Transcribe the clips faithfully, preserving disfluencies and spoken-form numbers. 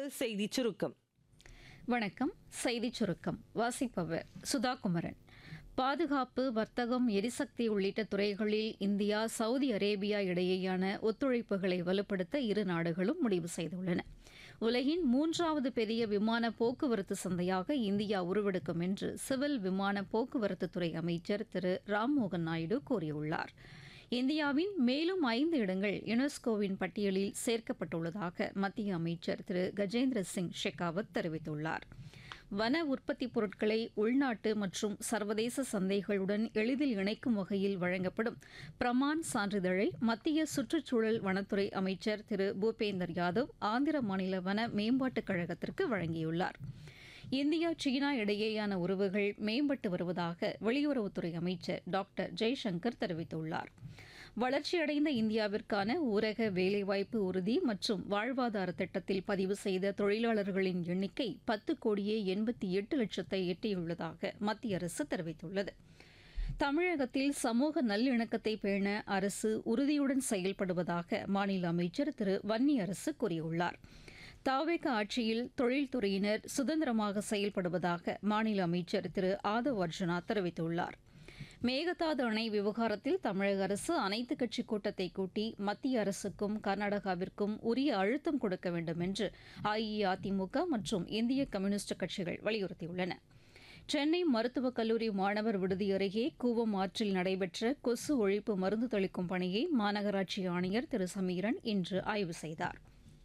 செய்திச் சுருக்கம். வணக்கம். செய்திச் சுருக்கம் வாசிப்பவர் சுதா குமரன். பாதுகாப்பு, வர்த்தகம், எரிசக்தி உள்ளிட்ட துறைகளில் இந்தியா சவுதி அரேபியா இடையேயான ஒத்துழைப்புகளை வலுப்படுத்த இரு நாடுகளும் முடிவு செய்துள்ளன. உலகின் மூன்றாவது பெரிய விமான போக்குவரத்து சந்தையாக இந்தியா உருவெடுக்கும் என்று சிவில் விமான போக்குவரத்துத்துறை அமைச்சர் திரு ராம்மோகன் நாயுடு கூறியுள்ளார். இந்தியாவின் மேலும் ஐந்து இடங்கள் யுனெஸ்கோவின் பட்டியலில் சேர்க்கப்பட்டுள்ளதாக மத்திய அமைச்சர் திரு கஜேந்திர சிங் ஷெகாவத் தெரிவித்துள்ளார். வன உற்பத்தி பொருட்களை உள்நாட்டு மற்றும் சர்வதேச சந்தைகளுடன் எளிதில் இணைக்கும் வகையில் வழங்கப்படும் பிரமான் சான்றிதழை மத்திய சுற்றுச்சூழல் வனத்துறை அமைச்சர் திரு பூபேந்தர் யாதவ் ஆந்திர மாநில வன மேம்பாட்டுக் கழகத்திற்கு வழங்கியுள்ளார். இந்தியா சீனா இடையேயான உறவுகள் மேம்பட்டு வருவதாக வெளியுறவுத்துறை அமைச்சர் டாக்டர் ஜெய்சங்கர் தெரிவித்துள்ளார். வளர்ச்சியடைந்த இந்தியாவிற்கான ஊரக வேலைவாய்ப்பு உறுதி மற்றும் வாழ்வாதார திட்டத்தில் பதிவு செய்த தொழிலாளர்களின் எண்ணிக்கை பத்து கோடியே எண்பத்தி எட்டு லட்சத்தை எட்டியுள்ளதாக மத்திய அரசு தெரிவித்துள்ளது. தமிழகத்தில் சமூக நல்லிணக்கத்தை பேண அரசு உறுதியுடன் செயல்படுவதாக மாநில அமைச்சர் திரு வன்னியரசு கூறியுள்ளார். தாவேக ஆட்சியில் தொழில்துறையினர் சுதந்திரமாக செயல்படுவதாக மாநில அமைச்சர் திரு ஆதவ் அர்ஜுனா தெரிவித்துள்ளார். மேகதாது அணை விவகாரத்தில் தமிழக அரசு அனைத்துக் கட்சி கூட்டத்தை கூட்டி மத்திய அரசுக்கும் கர்நாடகாவிற்கும் உரிய அழுத்தம் கொடுக்க வேண்டும் என்று அஇஅதிமுக மற்றும் இந்திய கம்யூனிஸ்ட் கட்சிகள் வலியுறுத்தியுள்ளன. சென்னை மருத்துவக் கல்லூரி மாணவர் விடுதி அருகே கூவம் ஆற்றில் நடைபெற்ற கொசு ஒழிப்பு மருந்து தெளிக்கும் பணியை மாநகராட்சி ஆணையர் திரு சமீரன் இன்று ஆய்வு செய்தார்.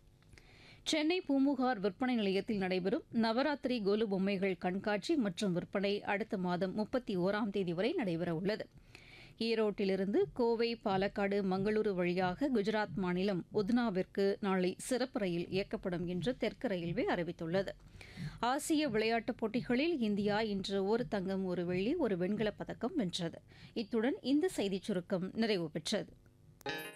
சென்னை பூம்புகார் விற்பனை நிலையத்தில் நடைபெறும் நவராத்திரி கோலு பொம்மைகள் கண்காட்சி மற்றும் விற்பனை அடுத்த மாதம் முப்பத்தி ஓராம் தேதி வரை நடைபெறவுள்ளது. ஈரோட்டிலிருந்து கோவை, பாலக்காடு, மங்களூரு வழியாக குஜராத் மாநிலம் உத்னாவிற்கு நாளை சிறப்பு ரயில் இயக்கப்படும் என்று தெற்கு ரயில்வே அறிவித்துள்ளது. ஆசிய விளையாட்டுப் போட்டிகளில் இந்தியா இன்று ஒரு தங்கம், ஒரு வெள்ளி, ஒரு வெண்கலப் பதக்கம் வென்றது. இத்துடன் இந்த செய்திச் சுருக்கம் நிறைவு பெற்றது.